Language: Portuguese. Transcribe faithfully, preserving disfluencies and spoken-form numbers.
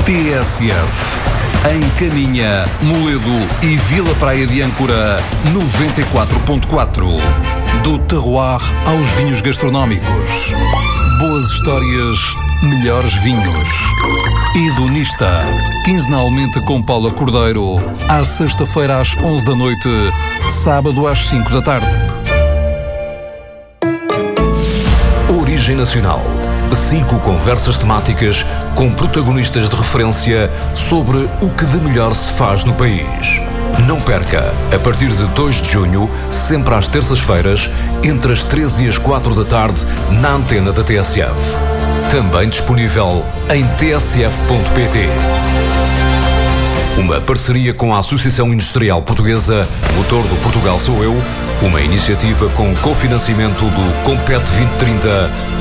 T S F. Em Caminha, Moledo e Vila Praia de Âncora, noventa e quatro ponto quatro. Do terroir aos vinhos gastronómicos. Boas histórias, melhores vinhos. Hedonista, quinzenalmente com Paula Cordeiro, à sexta-feira às onze da noite, sábado às cinco da tarde. Origem Nacional. Cinco conversas temáticas com protagonistas de referência sobre o que de melhor se faz no país. Não perca, a partir de dois de junho, sempre às terças-feiras, entre as treze e as quatro da tarde, na antena da T S F. Também disponível em t s f ponto p t. Uma parceria com a Associação Industrial Portuguesa, Motor do Portugal Sou Eu, uma iniciativa com cofinanciamento do Compete vinte trinta